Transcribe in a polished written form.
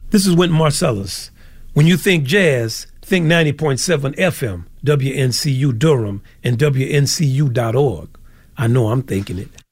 This is Wynton Marsalis. When you think jazz, think 90.7 FM, WNCU Durham, and WNCU.org. I know I'm thinking it.